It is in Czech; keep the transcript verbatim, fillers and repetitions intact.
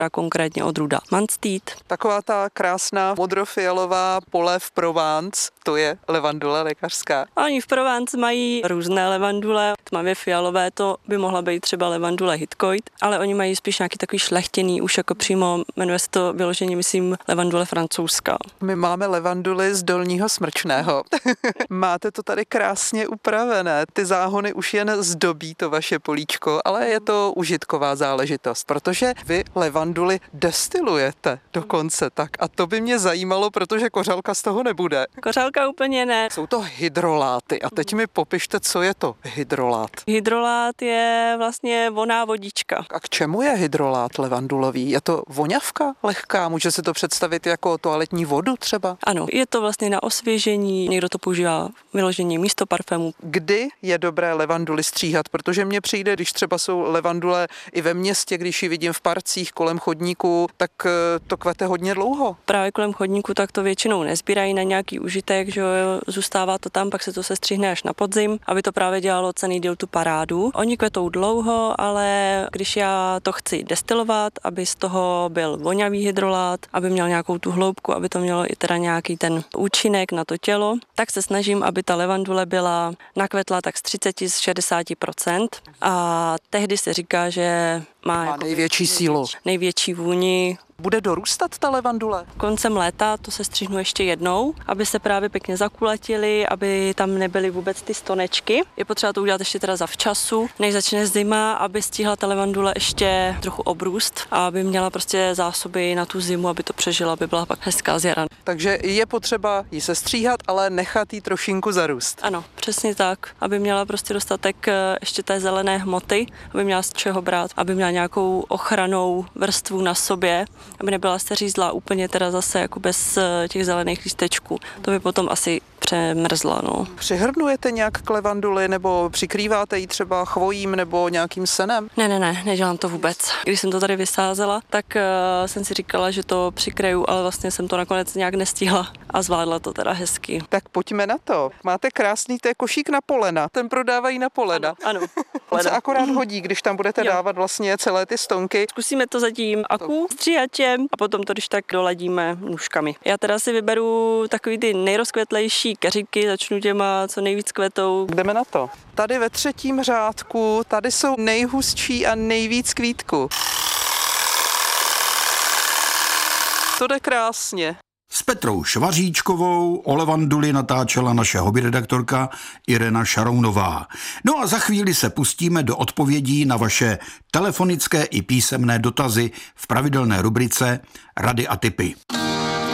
a konkrétně odrůda Mansteed. Taková ta krásná modrofialová pole v Provence, to je levandule lékařská. Oni v Provence mají různé levandule, tmavě fialové to by mohla být třeba levandule Hitcoit, ale oni mají spíš nějaký takový šlechtěný, už jako přímo, jmenuje se to vyloženě, myslím, levandule francouzská. My máme levanduly z Dolního Smrčného. Máte to tady krásně upravené, ty záhony už jen zdobí to vaše políčko, ale je to užitková záležitost, protože vy levanduly destilujete dokonce tak a to by mě zajímalo, protože kořalka z toho nebude. Kořalka úplně ne. Jsou to hydroláty a teď mi popište, co je to hydrolát. Hydrolát je vlastně vonná vodička. A k čemu je hydrolát levandulový? Je to voňavka lehká? Může se to představit jako toaletní vodu třeba? Ano, je to vlastně na osvěžení, někdo to používá vyložení místo parfému. Kdy je dobré levanduly stříhat? Protože mně přijde, když třeba jsou levandule i ve městě, když ji vidím v parcích kolem chodníků, tak to kvete hodně dlouho. Právě kolem chodníku tak to většinou nezbírají na nějaký užitek, že zůstává to tam, pak se to sestřihne až na podzim, aby to právě dělalo cený díl tu parádu. Oni kvetou dlouho, ale když já to chci destilovat, aby z toho byl voňavý hydrolát, aby měl nějakou tu hloubku, aby to mělo i teda nějaký ten účinek na to tělo, tak se snažím, aby ta levandule byla nakvetla tak z třicet až šedesát procent a tehdy se říká, že má, má jako největší sílu. Největší vůni. Bude dorůstat ta levandule? Koncem léta to se střihnu ještě jednou, aby se právě pěkně zakulatily, aby tam nebyly vůbec ty stonečky. Je potřeba to udělat ještě teda zavčasu, než začne zima, aby stihla ta levandule ještě trochu obrůst a aby měla prostě zásoby na tu zimu, aby to přežila, aby byla pak hezká z jara. Takže je potřeba ji sestříhat, ale nechat jí trošinku zarůst. Ano, přesně tak, aby měla prostě dostatek ještě té zelené hmoty, aby měla z čeho brát, aby měla nějakou ochranou vrstvu na sobě, aby nebyla seřízlá úplně teda zase jako bez těch zelených lístečků. To by potom asi přemrzla, no. Přihrnujete nějak k levanduli nebo přikrýváte ji třeba chvojím nebo nějakým senem? Ne, ne, ne, nedělám to vůbec. Když jsem to tady vysázela, tak uh, jsem si říkala, že to přikryju, ale vlastně jsem to nakonec nějak nestihla a zvládla to teda hezky. Tak pojďme na to. Máte krásný té košík na polena, ten prodávají na polena. Ano, ano. On se akorát hodí, když tam budete jo. dávat vlastně celé ty stonky. Zkusíme to zatím aku stříhačem a potom to když tak doladíme nůžkami. Já teda si vyberu takový ty nejrozkvetlejší keříky, začnu těma, co nejvíc kvetou. Jdeme na to. Tady ve třetím řádku, tady jsou nejhustší a nejvíc kvítku. To jde krásně. S Petrou Švaříčkovou o levanduli natáčela naše hobbyredaktorka Irena Šarounová. No a za chvíli se pustíme do odpovědí na vaše telefonické i písemné dotazy v pravidelné rubrice Rady a tipy.